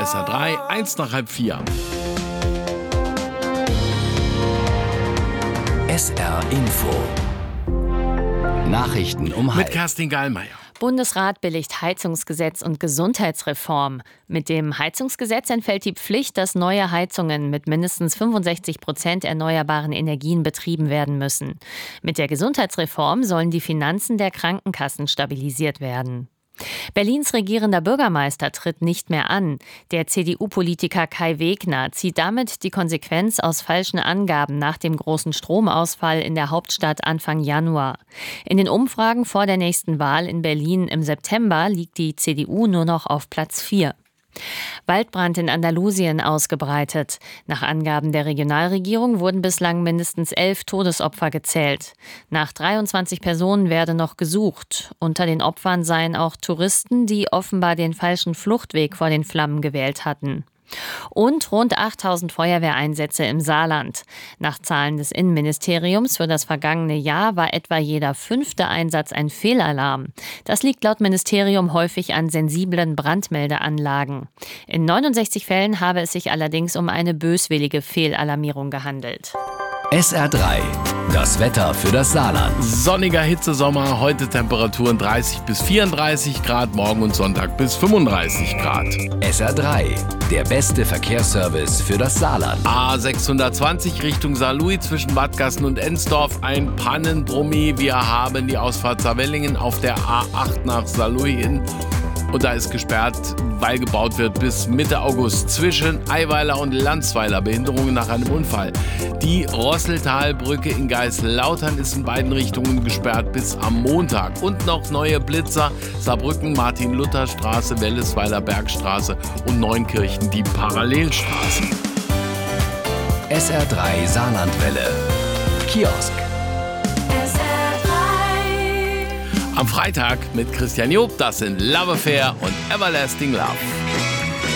SR3, 1 nach halb 4. SR Info. Nachrichten um Mit halb. Kerstin Gallmeier. Bundesrat billigt Heizungsgesetz und Gesundheitsreform. Mit dem Heizungsgesetz entfällt die Pflicht, dass neue Heizungen mit mindestens 65% erneuerbaren Energien betrieben werden müssen. Mit der Gesundheitsreform sollen die Finanzen der Krankenkassen stabilisiert werden. Berlins regierender Bürgermeister tritt nicht mehr an. Der CDU-Politiker Kai Wegner zieht damit die Konsequenz aus falschen Angaben nach dem großen Stromausfall in der Hauptstadt Anfang Januar. In den Umfragen vor der nächsten Wahl in Berlin im September liegt die CDU nur noch auf Platz 4. Waldbrand in Andalusien ausgebreitet. Nach Angaben der Regionalregierung wurden bislang mindestens 11 Todesopfer gezählt. Nach 23 Personen werde noch gesucht. Unter den Opfern seien auch Touristen, die offenbar den falschen Fluchtweg vor den Flammen gewählt hatten. Und rund 8000 Feuerwehreinsätze im Saarland. Nach Zahlen des Innenministeriums für das vergangene Jahr war etwa jeder 5. Einsatz ein Fehlalarm. Das liegt laut Ministerium häufig an sensiblen Brandmeldeanlagen. In 69 Fällen habe es sich allerdings um eine böswillige Fehlalarmierung gehandelt. SR3. Das Wetter für das Saarland. Sonniger Hitzesommer, heute Temperaturen 30 bis 34 Grad, morgen und Sonntag bis 35 Grad. SR3. Der beste Verkehrsservice für das Saarland. A620 Richtung Saarlouis zwischen Bad Gassen und Ensdorf, ein Pannenbrummi. Wir haben die Ausfahrt Saarwellingen auf der A8 nach Saarlouis hin. Und da ist gesperrt, weil gebaut wird bis Mitte August zwischen Eiweiler und Landsweiler. Behinderungen nach einem Unfall. Die Rosseltalbrücke in Geislautern ist in beiden Richtungen gesperrt bis am Montag. Und noch neue Blitzer. Saarbrücken, Martin-Luther-Straße, Wellesweiler Bergstraße und Neunkirchen die Parallelstraßen. SR3 Saarlandwelle. Kiosk. Am Freitag mit Christian Job, das sind Love Affair und Everlasting Love.